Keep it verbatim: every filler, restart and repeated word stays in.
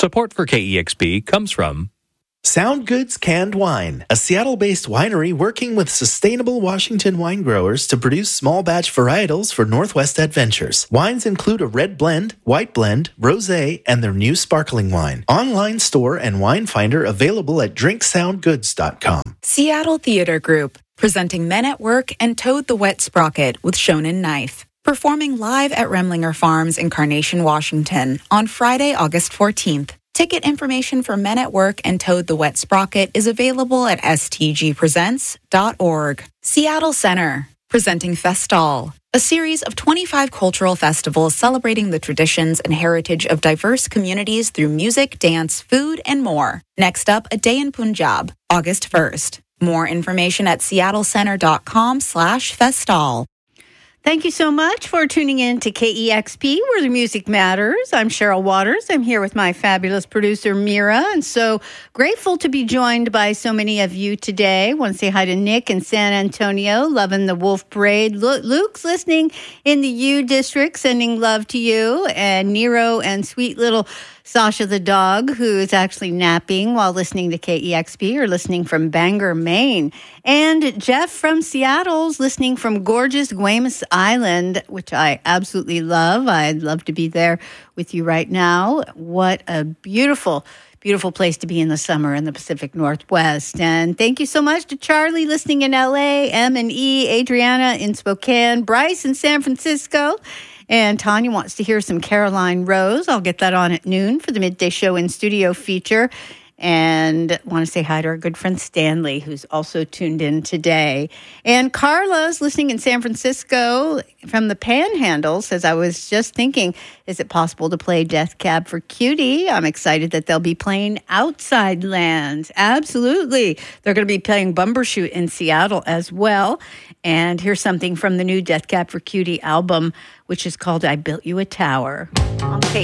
Support for K E X P comes from Sound Goods Canned Wine, a Seattle-based winery working with sustainable Washington wine growers to produce small batch varietals for Northwest Adventures. Wines include a red blend, white blend, rosé, and their new sparkling wine. Online store and wine finder available at drink sound goods dot com. Seattle Theater Group, presenting Men at Work and Toad the Wet Sprocket with Shonen Knife. Performing live at Remlinger Farms in Carnation, Washington on Friday, August fourteenth. Ticket information for Men at Work and Toad the Wet Sprocket is available at s t g presents dot org. Seattle Center, presenting Festal, a series of twenty-five cultural festivals celebrating the traditions and heritage of diverse communities through music, dance, food, and more. Next up, A Day in Punjab, August first. More information at seattle center dot com slash festal. Thank you so much for tuning in to K E X P, where the music matters. I'm Cheryl Waters. I'm here with my fabulous producer, Mira, and so grateful to be joined by so many of you today. I want to say hi to Nick in San Antonio, loving the Wolf Parade. Luke's listening in the U District, sending love to you, and Nero and sweet little Sasha the dog, who is actually napping while listening to K E X P, or listening from Bangor, Maine. And Jeff from Seattle's listening from gorgeous Guaymas Island, which I absolutely love. I'd love to be there with you right now. What a beautiful, beautiful place to be in the summer in the Pacific Northwest. And thank you so much to Charlie listening in L A, M and E, Adriana in Spokane, Bryce in San Francisco. And Tanya wants to hear some Caroline Rose. I'll get that on at noon for the Midday Show in Studio feature. And want to say hi to our good friend Stanley, who's also tuned in today. And Carla's listening in San Francisco from the Panhandle, says, I was just thinking, is it possible to play Death Cab for Cutie? I'm excited that they'll be playing Outside Lands. Absolutely. They're going to be playing Bumbershoot in Seattle as well. And here's something from the new Death Cab for Cutie album, which is called I Built You a Tower. Okay.